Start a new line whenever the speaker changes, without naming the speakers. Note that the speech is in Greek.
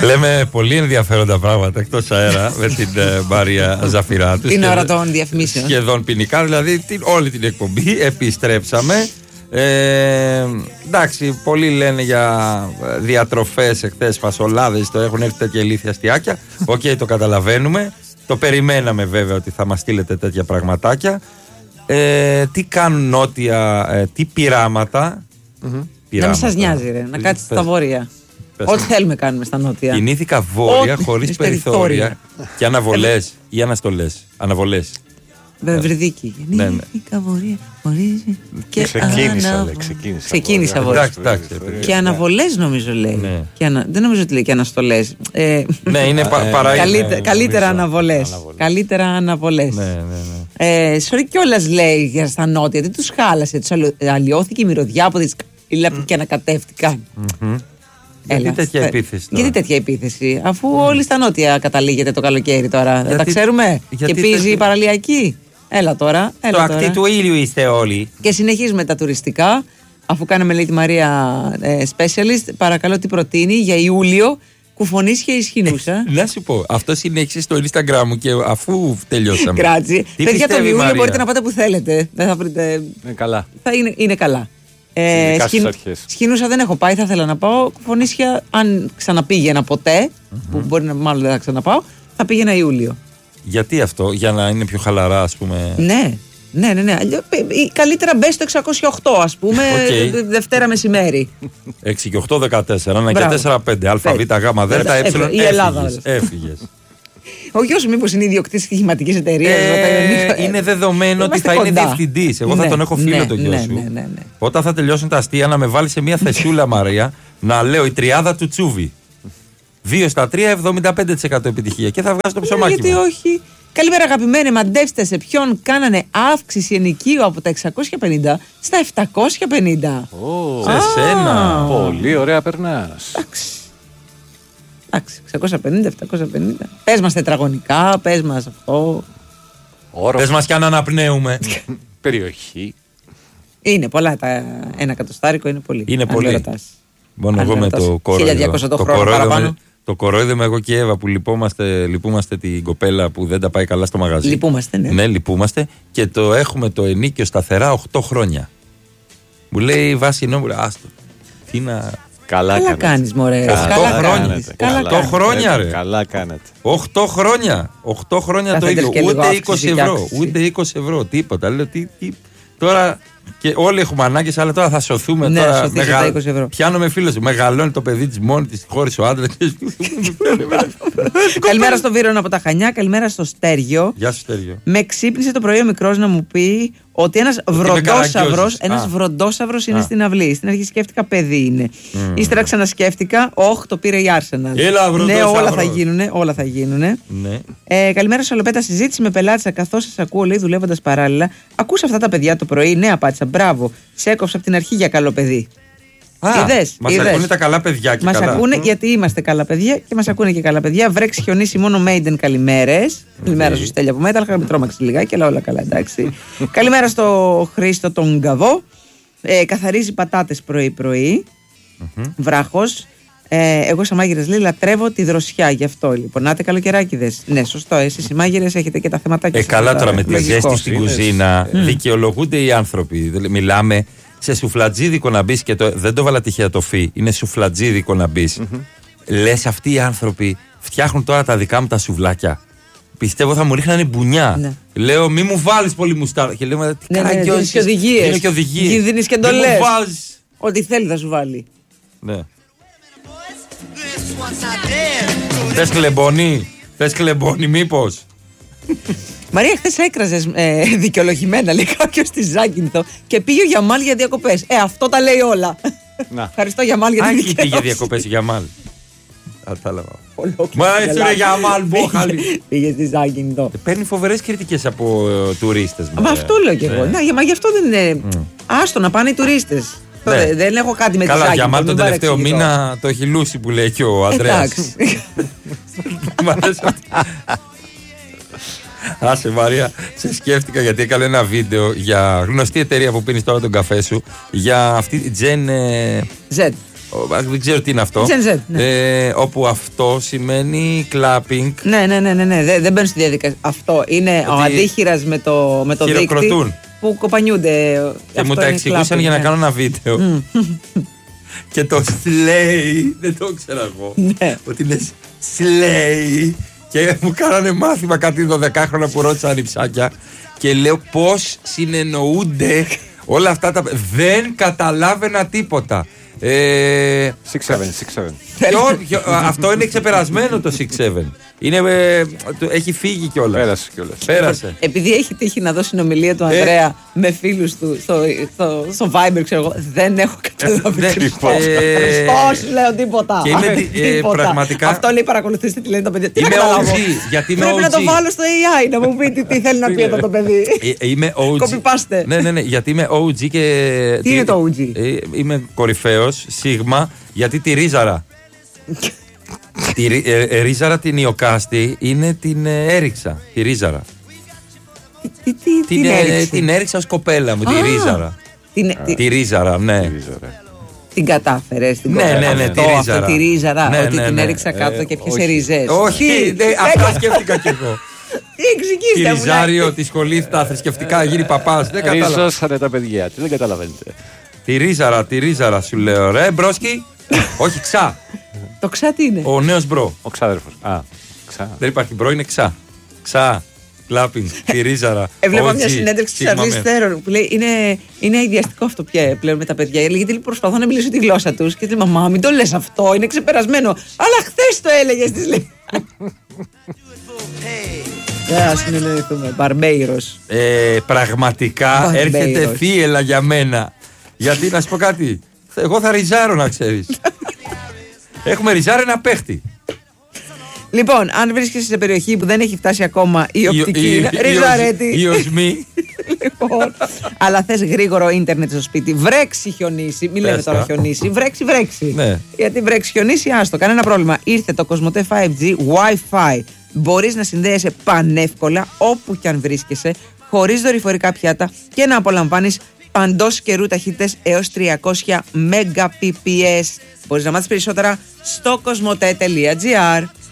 Λέμε πολύ ενδιαφέροντα πράγματα εκτός αέρα με την Μαρία Ζαφυράτου.
Την ώρα των διαφημίσεων.
Σχεδόν ποινικά, δηλαδή όλη την εκπομπή. Επιστρέψαμε. Εντάξει, πολλοί λένε για διατροφές εχθές, φασολάδες, το έχουν έρθει τέτοια ηλίθια αστιάκια. Οκ, το καταλαβαίνουμε. Το περιμέναμε βέβαια ότι θα μας στείλετε τέτοια πραγματάκια. Τι κάνουν νότια, τι πειράματα.
Να μην σας νοιάζει, ρε, να κάτσεις στα βόρεια. Ό,τι θέλουμε κάνουμε στα νότια.
Κινήθηκα βόρεια χωρίς περιθώρια και αναβολές ή αναστολές. Αναβολές.
Βρυδίκη. Κινήθηκα βόρεια χωρίς. Ξεκίνησα βόρεια. Και αναβολές νομίζω λέει. Δεν νομίζω ότι λέει και αναστολές.
Ναι, είναι
καλύτερα αναβολές. Καλύτερα αναβολές. Σωρή κιόλας λέει για στα νότια. Δεν τους χάλασε. Τους αλλοιώθηκε η μυρωδιά από τις και ανακατεύτηκαν.
Γιατί τέτοια επίθεση τώρα?
Γιατί τέτοια επίθεση, αφού όλοι στα νότια καταλήγεται το καλοκαίρι τώρα. Δεν τα ξέρουμε. Και πίζει η παραλιακή. Έλα τώρα.
Το ακτή του ήλιου είστε όλοι.
Και συνεχίζουμε τα τουριστικά. Αφού κάναμε, λέει, τη Μαρία Specialist, παρακαλώ, τι προτείνει για Ιούλιο. Κουφονίσια ισχυνούσα.
Να σου πω, αυτό συνέχισε στο Instagram μου και αφού τελειώσαμε.
Κράτζι. Παιδιά, τον Ιούλιο μπορείτε να πάτε που θέλετε. Δεν θα βρείτε.
Είναι καλά.
Είναι καλά. Σχοινούσα δεν έχω πάει, θα ήθελα να πάω. Κουφονίσια, αν ξαναπήγαινα ποτέ, που μπορεί να μάλλον δεν θα ξαναπάω, θα πήγαινα Ιούλιο. Γιατί αυτό, για να είναι πιο χαλαρά, ας πούμε? Ναι. Καλύτερα μπες στο 608, ας πούμε, Δευτέρα μεσημέρι.
6 και 8, 14, 1 και 4, 5, ΑΒ, Γ, Δ, Ε,
η Ελλάδα.
Έφυγες.
Ο γιος μου μήπως είναι ιδιοκτήτης στοιχηματικής εταιρείας?
Είναι δεδομένο ότι θα είναι διευθυντής. Εγώ θα τον έχω φίλο τον γιο σου. Όταν θα τελειώσουν τα αστεία, να με βάλει σε μια θεσούλα, Μαρία, να λέω η τριάδα του Τσούβι. 2 στα 3, 75% επιτυχία. Και θα βγάζω το ψωμάκι.
Γιατί όχι? Καλημέρα, αγαπημένοι. Μαντέψτε σε ποιον κάνανε αύξηση ενοικίου από τα 650 στα 750.
Σε σένα.
Πολύ ωραία περνάς.
Εντάξει, 650, 750. Πες μας τετραγωνικά, πες μας αυτό.
Πες μας κι αν αναπνέουμε.
Περιοχή.
Είναι πολλά, ένα εκατοστάρικο είναι πολύ.
Είναι πολύ. Μόνο εγώ με το κορόιδο.
1200 το χρόνο παραπάνω.
Το κορόιδο εγώ και η Εύα που λυπούμαστε την κοπέλα που δεν τα πάει καλά στο μαγαζί.
Λυπούμαστε, ναι.
Ναι, λυπούμαστε. Και το έχουμε το ενίκιο σταθερά 8 χρόνια. Μου λέει βάση νόμου, άστο. Τι να.
Καλά
κάνεις, μωρέ.
8 χρόνια, ρε.
Καλά κάνετε.
8 χρόνια. 8 χρόνια το ίδιο. Ούτε 20 ευρώ. Ούτε 20 ευρώ. Τίποτα. Λέω τι. Τώρα. Και όλοι έχουμε ανάγκες, αλλά τώρα θα σωθούμε.
Ναι,
τώρα
τα 20 ευρώ.
Πιάνομαι φίλος, μεγαλώνει το παιδί της μόνη της, χώρισε ο άντρας.
Καλημέρα στο Βίρονα από τα Χανιά, καλημέρα στο Στέργιο.
Γεια σου, Στέργιο.
Με ξύπνησε το πρωί ο μικρός να μου πει ότι ένας βροντόσαυρος είναι στην αυλή. Στην αρχή σκέφτηκα παιδί είναι. Ύστερα ξανασκέφτηκα, το πήρε η Άρσεναλ. Ναι, όλα θα γίνουνε.
Ναι.
Καλημέρα σε Ολοπέτα, συζήτηση με πελάτησα καθώς σας ακούω, λέει, δουλεύοντας παράλληλα. Ακούσα αυτά τα παιδιά το πρωί, ναι, απάντησα, μπράβο. Σε έκοψα από την αρχή για καλό παιδί.
Μας ακούνε τα καλά παιδιά και
μας
καλά.
Ακούνε γιατί είμαστε καλά παιδιά και μας ακούνε και καλά παιδιά. Βρέξει, χιονίσει, μόνο Maiden, καλημέρες. Καλημέρα στο Στέλια από Metal, με τρόμαξε λιγάκι, αλλά όλα καλά, εντάξει. Καλημέρα στο Χρήστο τον Γκαβό. Καθαρίζει πατάτες πρωί-πρωί. Βράχος. Εγώ σαν μάγειρες, λέει, λατρεύω τη δροσιά, γι' αυτό λοιπόν. Άτε καλοκαιράκιδες. Ναι, σωστό. Εσείς οι μάγειρες έχετε και τα θεματάκια.
Καλά τώρα με τη ζέστη στην κουζίνα δικαιολογούνται οι άνθρωποι. Μιλάμε σε σουφλατζίδικο να μπει και δεν το βάλα τυχαία το φι. Είναι σουφλατζίδικο να μπει. Λες αυτοί οι άνθρωποι φτιάχνουν τώρα τα δικά μου τα σουβλάκια. Πιστεύω θα μου ρίχνανε μπουνιά. Ναι. Λέω μη μου βάλεις πολύ μουστάρδα. Και λέω τι
δίνεις και οδηγίες. Δίνεις και εντολές. Ό,τι θέλει θα σου βάλει.
Ναι. Θες κλεμπόνι μήπως?
Μαρία, χθες έκραζες δικαιολογημένα, λέει κάποιος στη Ζάκυνθο, και πήγε ο Γιαμάλ για διακοπές. Αυτό τα λέει όλα. Ευχαριστώ, Γιαμάλ, για την δικαιώση.
Πήγε διακοπές ο Γιαμάλ. Κατάλαβα. Μα έτσι είναι Γιαμάλ, μπόχαλη.
Πήγε στη Ζάκυνθο.
Παίρνει φοβερές κριτικές από τουρίστες.
Μα αυτό λέω κι εγώ. Μα γι' αυτό δεν είναι. Άστο να πάνε οι τουρίστες. Δεν έχω κάτι με τη Ζάκυνθο.
Καλά, Γιαμάλ τον τελευταίο μήνα το έχει λούσει που λέει και ο Ανδρέας. Άσε Μαρία, σε σκέφτηκα γιατί έκανα ένα βίντεο για γνωστή εταιρεία που πίνεις τώρα τον καφέ σου. Για αυτή τη Gen. Δεν ξέρω τι είναι αυτό.
Gen Z, ναι.
Όπου αυτό σημαίνει clapping.
Ναι. Δεν μπαίνουν στη διαδικασία. Αυτό είναι ο αντίχειρας με το δίκτυο που κοπανιούνται.
Και μου τα εξηγούσαν για να κάνω ένα βίντεο. Και το slay, δεν το ήξερα εγώ. Ότι είναι slay. Και μου κάνανε μάθημα κάτι 12χρονα που ρώτησαν ανιψάκια. Και λέω πώς συνεννοούνται όλα αυτά τα. Δεν καταλάβαινα τίποτα.
6-7.
Αυτό είναι ξεπερασμένο το 6-7. Έχει φύγει κιόλας. Πέρασε.
Επειδή έχει τύχει να δώσει συνομιλία του Ανδρέα με φίλους του στο Viber, ξέρω εγώ, δεν έχω καταλάβει τίποτα. Χριστός, λέω τίποτα.
Πραγματικά.
Αυτό λέει παρακολουθήστε τι λένε τα παιδιά.
Είμαι OG.
Πρέπει να το βάλω στο AI να μου πει τι θέλει να πει αυτό το παιδί.
Είμαι OG.
Κοπιπάστε.
Ναι, γιατί είμαι OG και.
Τι είναι το OG?
Είμαι κορυφαίος, σίγμα, γιατί τη ρίζαρα. Τη ρίζαρα την Ιωκάστη είναι την έριξα. Τη ρίζαρα. Την έριξα ως κοπέλα μου, τη ρίζαρα. Τη ρίζαρα, ναι.
Την κατάφερες, την
ναι,
τη ρίζαρα, ότι την έριξα κάτω και πιάσε ρίζες.
Όχι, αυτά σκέφτηκα κι εγώ.
Τι εξηγήστε μου.
Τη Ριζάριο, τη σχολή, τα θρησκευτικά, γίνει παπάς. Δεν κατάλαβα.
Ριζώσανε τα παιδιά, δεν καταλαβαίνετε.
Τη ρίζαρα σου λέω, ρε μπρόσκι. Όχι, ξά.
Το ξά τι είναι?
Ο νέος μπρο.
Ο ξάδερφος. Ξά.
Δεν υπάρχει μπρο, είναι ξά. Ξά. Κλάπινγκ, τη ρίζαρα.
Έβλεπα μια συνέντευξη τη Charlize Theron που λέει είναι αειδιαστικό αυτό πια πλέον με τα παιδιά. Γιατί προσπαθώ να μιλήσω τη γλώσσα του και λέει μαμά, μην το λες αυτό, είναι ξεπερασμένο. Αλλά χθες το έλεγες, τη λέει. Δεν συνεννοηθούμε. Μπαρμπέιρος.
Πραγματικά έρχεται θύελα για μένα. Γιατί να σου πω κάτι. Εγώ θα ριζάρω, να ξέρεις. Έχουμε ριζάρει ένα παίχτη.
Λοιπόν, αν βρίσκεσαι σε περιοχή που δεν έχει φτάσει ακόμα η οπτική, ριζαρέτη.
Η οσμή.
Λοιπόν, αλλά θες γρήγορο ίντερνετ στο σπίτι, βρέξει χιονίσει. Μην λέμε τώρα χιονίσει, βρέξει.
Ναι.
Γιατί βρέξει χιονίσει, άστο, κανένα πρόβλημα. Ήρθε το Cosmote 5G Wi-Fi. Μπορείς να συνδέεσαι πανεύκολα όπου και αν βρίσκεσαι, χωρίς δορυφορικά πιάτα και να απολαμβάνεις παντός καιρού ταχύτητες έως 300 Mbps. Μπορείς να μάθεις περισσότερα στο cosmote.gr.